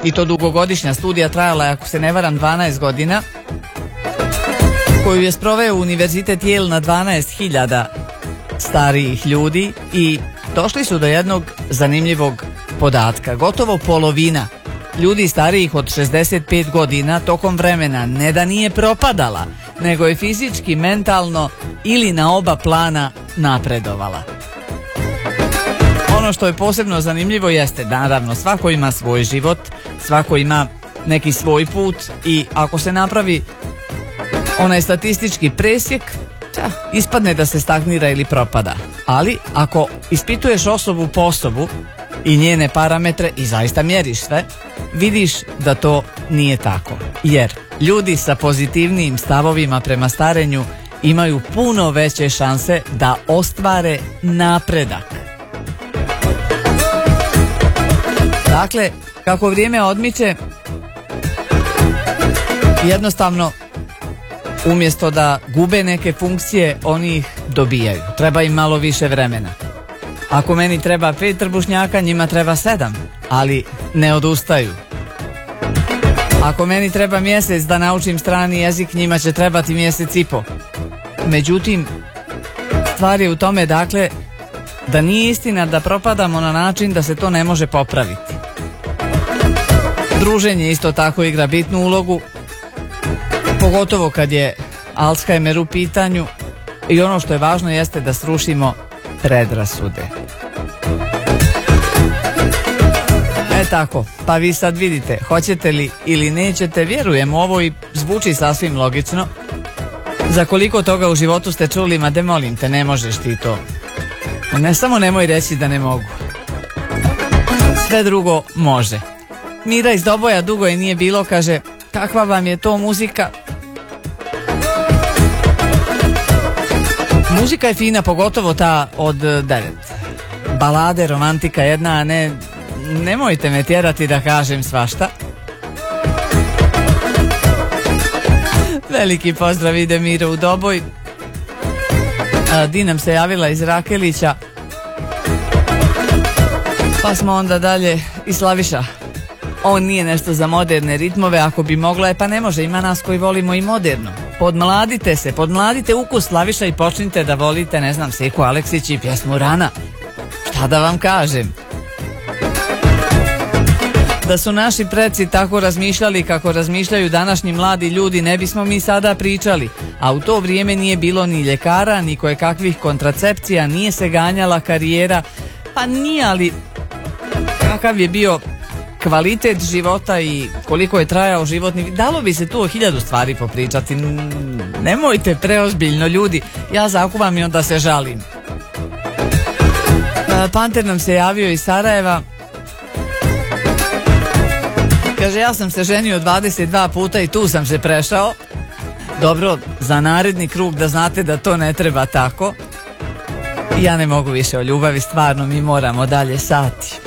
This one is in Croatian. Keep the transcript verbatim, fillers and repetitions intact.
i to dugogodišnja studija, trajala je, ako se ne varam, dvanaest godina, koju je sproveo Univerzitet Yale na dvanaest hiljada starijih ljudi i došli su do jednog zanimljivog podatka. Gotovo polovina ljudi starijih od šezdeset pet godina tokom vremena ne da nije propadala, nego je fizički, mentalno ili na oba plana napredovala. Ono što je posebno zanimljivo jeste da naravno svako ima svoj život, svako ima neki svoj put i ako se napravi onaj statistički presjek, ja, ispadne da se stagnira ili propada. Ali ako ispituješ osobu po osobu i njene parametre i zaista mjeriš sve, vidiš da to nije tako. Jer ljudi sa pozitivnijim stavovima prema starenju imaju puno veće šanse da ostvare napredak. Dakle, kako vrijeme odmiče, jednostavno umjesto da gube neke funkcije, oni ih dobijaju. Treba im malo više vremena. Ako meni treba pet trbušnjaka, njima treba sedam, ali ne odustaju. Ako meni treba mjesec da naučim strani jezik, njima će trebati mjesec i po. Međutim, stvar je u tome, dakle, da nije istina da propadamo na način da se to ne može popraviti. Druženje isto tako igra bitnu ulogu, pogotovo kad je Alzheimer u pitanju, i ono što je važno jeste da srušimo predrasude. E tako, pa vi sad vidite, hoćete li ili nećete, vjerujem ovo i zvuči sasvim logično. Za koliko toga u životu ste čuli, ma de molim te, ne možeš ti to. Ne samo nemoj reći da ne mogu. Sve drugo može. Mira iz Doboja, dugo je nije bilo, kaže, kakva vam je to muzika? Muzika je fina, pogotovo ta od devet. Balade, romantika jedna, a ne, nemojte me tjerati da kažem svašta. Veliki pozdrav ide Miro u Doboj. Di nam se javila iz Rakelića, pa smo onda dalje i Slaviša. On nije nešto za moderne ritmove, ako bi mogla je, pa ne može, ima nas koji volimo i moderno. Podmladite se, podmladite ukus Slaviša i počnite da volite, ne znam, Seku Aleksić i pjesmu Rana. Šta da vam kažem? Da su naši preci tako razmišljali kako razmišljaju današnji mladi ljudi, ne bismo mi sada pričali. A u to vrijeme nije bilo ni ljekara, ni koje kakvih kontracepcija, nije se ganjala karijera, pa nije, ali kakav je bio kvalitet života i koliko je trajao životni, dalo bi se tu o hiljadu stvari popričati. Nemojte preozbiljno, ljudi, ja zakuvam i onda se žalim. Panter nam se javio iz Sarajeva. Kaže, ja sam se ženio dvadeset dva puta i tu sam se prešao. Dobro, za naredni krug da znate da to ne treba tako. Ja ne mogu više o ljubavi, stvarno mi moramo dalje sati.